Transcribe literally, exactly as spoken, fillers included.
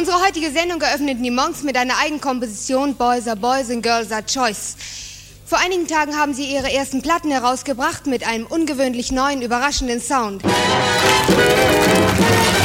Unsere heutige Sendung eröffneten die Monks mit einer Eigenkomposition Boys are Boys and Girls are Choice. Vor einigen Tagen haben sie ihre ersten Platten herausgebracht mit einem ungewöhnlich neuen, überraschenden Sound.